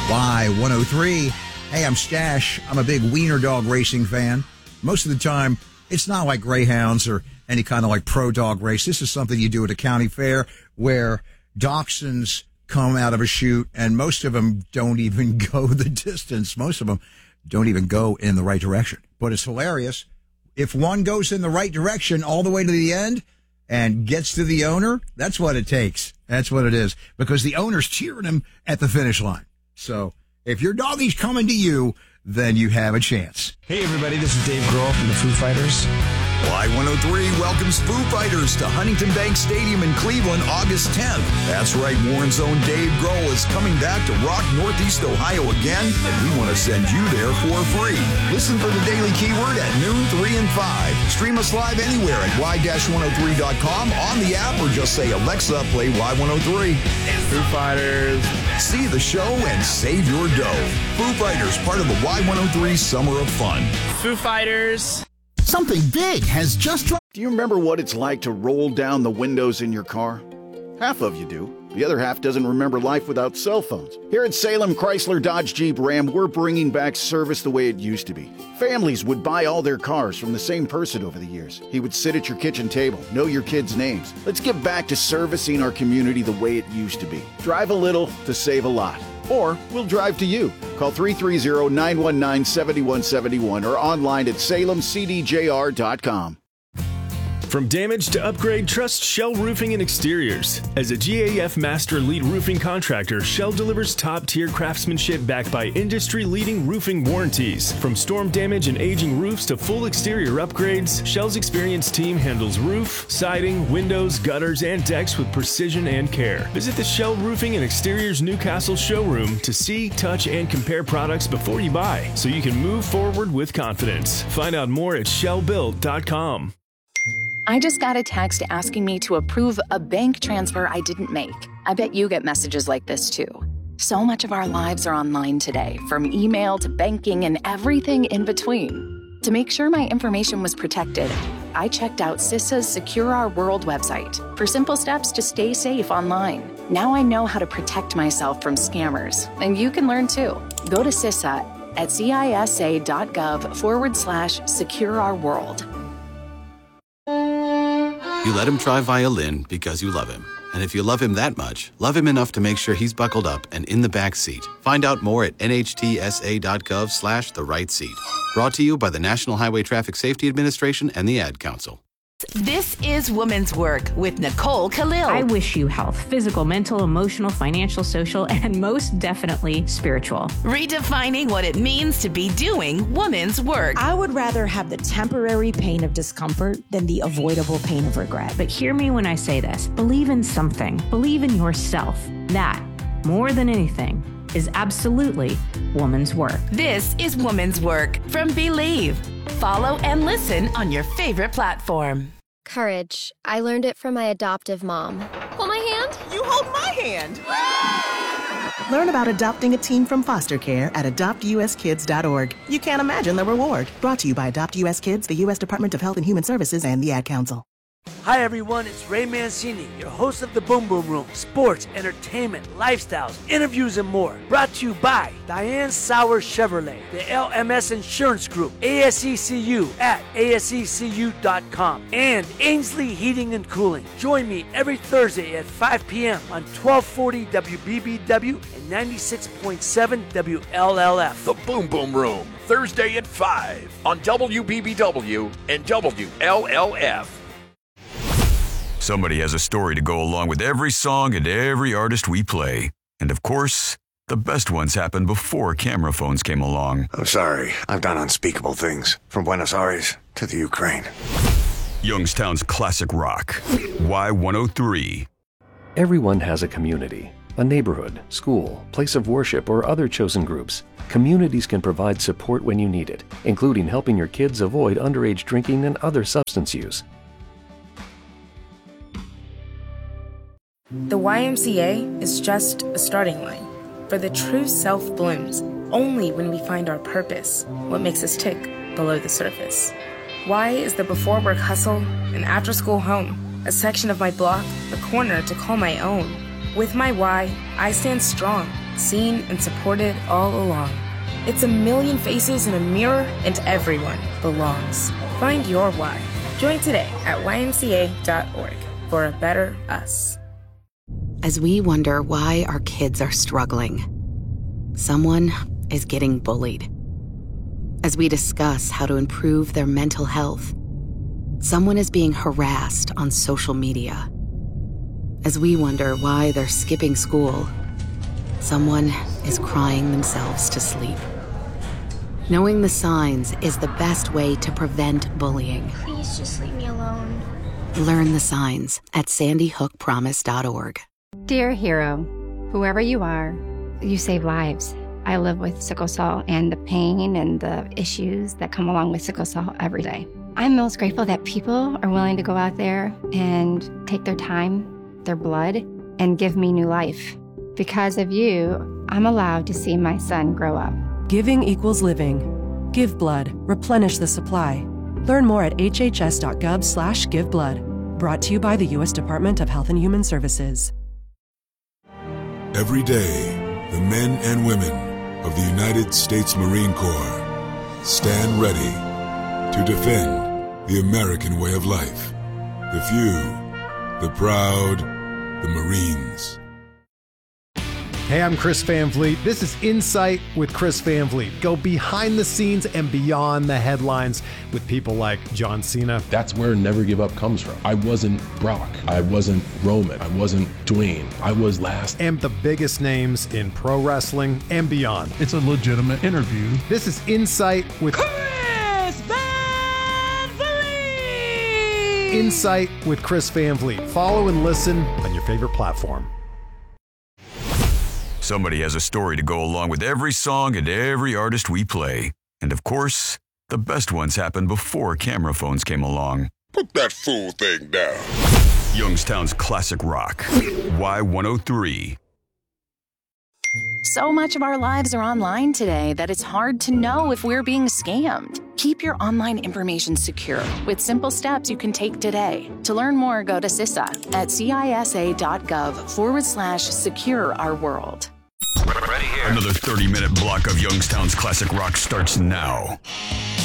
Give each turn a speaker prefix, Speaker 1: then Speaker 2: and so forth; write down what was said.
Speaker 1: Y103. Hey, I'm Stash. I'm a big wiener dog racing fan. Most of the time, it's not like greyhounds or any kind of like pro dog race. This is something you do at a county fair where dachshunds come out of a chute, and most of them don't even go the distance. Most of them don't even go in the right direction. But it's hilarious. If one goes in the right direction all the way to the end and gets to the owner, that's what it takes. That's what it is. Because the owner's cheering him at the finish line. So if your doggie's coming to you, then you have a chance.
Speaker 2: Hey, everybody, this is Dave Grohl from the Foo Fighters.
Speaker 3: Y103 welcomes Foo Fighters to Huntington Bank Stadium in Cleveland August 10th. That's right, Warren's own Dave Grohl is coming back to rock Northeast Ohio again, and we want to send you there for free. Listen for the Daily Keyword at noon, 3 and 5. Stream us live anywhere at y-103.com, on the app, or just say, Alexa, play Y103.
Speaker 4: Foo Fighters.
Speaker 3: See the show and save your dough. Foo Fighters, part of the Y103 Summer of Fun.
Speaker 4: Foo Fighters.
Speaker 5: Something big has just dropped.
Speaker 6: Do you remember what it's like to roll down the windows in your car? Half of you do. The other half doesn't remember life without cell phones. Here at Salem Chrysler Dodge Jeep Ram, we're bringing back service the way it used to be. Families would buy all their cars from the same person over the years. He would sit at your kitchen table, know your kids' names. Let's get back to servicing our community the way it used to be. Drive a little to save a lot. Or we'll drive to you. Call 330-919-7171 or online at salemcdjr.com.
Speaker 7: From damage to upgrade, trust Shell Roofing and Exteriors. As a GAF Master Elite Roofing Contractor, Shell delivers top-tier craftsmanship backed by industry-leading roofing warranties. From storm damage and aging roofs to full exterior upgrades, Shell's experienced team handles roof, siding, windows, gutters, and decks with precision and care. Visit the Shell Roofing and Exteriors Newcastle showroom to see, touch, and compare products before you buy, so you can move forward with confidence. Find out more at shellbuilt.com.
Speaker 8: I just got a text asking me to approve a bank transfer I didn't make. I bet you get messages like this too. So much of our lives are online today, from email to banking and everything in between. To make sure my information was protected, I checked out CISA's Secure Our World website for simple steps to stay safe online. Now I know how to protect myself from scammers, and you can learn too. Go to CISA at cisa.gov/Secure Our World.
Speaker 9: You let him try violin because you love him. And if you love him that much, love him enough to make sure he's buckled up and in the back seat. Find out more at nhtsa.gov/the-right-seat. Brought to you by the National Highway Traffic Safety Administration and the Ad Council.
Speaker 10: This is Women's Work with Nicole Khalil.
Speaker 11: I wish you health, physical, mental, emotional, financial, social, and most definitely spiritual.
Speaker 10: Redefining what it means to be doing women's work.
Speaker 12: I would rather have the temporary pain of discomfort than the avoidable pain of regret.
Speaker 11: But hear me when I say this. Believe in something. Believe in yourself. That, more than anything, is absolutely woman's work.
Speaker 10: This is Woman's Work from Believe. Follow and listen on your favorite platform.
Speaker 13: Courage. I learned it from my adoptive mom. Hold my hand.
Speaker 14: You hold my hand.
Speaker 15: Learn about adopting a teen from foster care at adoptuskids.org. You can't imagine the reward. Brought to you by Adopt US Kids, the U.S. Department of Health and Human Services, and the Ad Council.
Speaker 16: Hi everyone, it's Ray Mancini, your host of the Boom Boom Room. Sports, entertainment, lifestyles, interviews, and more. Brought to you by Diane Sauer Chevrolet, the LMS Insurance Group, ASECU at asecu.com, and Ainsley Heating and Cooling. Join me every Thursday at 5 p.m. on 1240 WBBW and 96.7 WLLF.
Speaker 17: The Boom Boom Room, Thursday at 5 on WBBW and WLLF.
Speaker 18: Somebody has a story to go along with every song and every artist we play. And of course, the best ones happened before camera phones came along.
Speaker 19: I'm sorry. I've done unspeakable things. From Buenos Aires to the Ukraine.
Speaker 18: Youngstown's classic rock. Y103.
Speaker 20: Everyone has a community, a neighborhood, school, place of worship, or other chosen groups. Communities can provide support when you need it, including helping your kids avoid underage drinking and other substance use.
Speaker 21: The YMCA is just a starting line, for the true self blooms only when we find our purpose, what makes us tick below the surface. Y is the before work hustle, an after school home, a section of my block, a corner to call my own. With my Y, I stand strong, seen and supported all along. It's a million faces in a mirror, and everyone belongs. Find your why. Join today at ymca.org for a better us.
Speaker 8: As we wonder why our kids are struggling, someone is getting bullied. As we discuss how to improve their mental health, someone is being harassed on social media. As we wonder why they're skipping school, someone is crying themselves to sleep. Knowing the signs is the best way to prevent bullying.
Speaker 13: Please just leave me alone.
Speaker 8: Learn the signs at sandyhookpromise.org.
Speaker 14: Dear hero, whoever you are, you save lives. I live with sickle cell and the pain and the issues that come along with sickle cell every day. I'm most grateful that people are willing to go out there and take their time, their blood, and give me new life. Because of you, I'm allowed to see my son grow up.
Speaker 22: Giving equals living. Give blood. Replenish the supply. Learn more at hhs.gov/giveblood. Brought to you by the U.S. Department of Health and Human Services.
Speaker 23: Every day, the men and women of the United States Marine Corps stand ready to defend the American way of life. The few, the proud, the Marines.
Speaker 24: Hey, I'm Chris Van Vliet. This is Insight with Chris Van Vliet. Go behind the scenes and beyond the headlines with people like John Cena.
Speaker 25: That's where Never Give Up comes from. I wasn't Brock. I wasn't Roman. I wasn't Dwayne. I was last.
Speaker 24: And the biggest names in pro wrestling and beyond.
Speaker 26: It's a legitimate interview.
Speaker 24: This is Insight with
Speaker 27: Chris Van Vliet.
Speaker 24: Insight with Chris Van Vliet. Follow and listen on your favorite platform.
Speaker 18: Somebody has a story to go along with every song and every artist we play. And of course, the best ones happened before camera phones came along.
Speaker 23: Put that fool thing down.
Speaker 18: Youngstown's classic rock. Y103.
Speaker 8: So much of our lives are online today that it's hard to know if we're being scammed. Keep your online information secure with simple steps you can take today. To learn more, go to CISA at CISA.gov/secure our world.
Speaker 18: Another 30-minute block of Youngstown's classic rock starts now.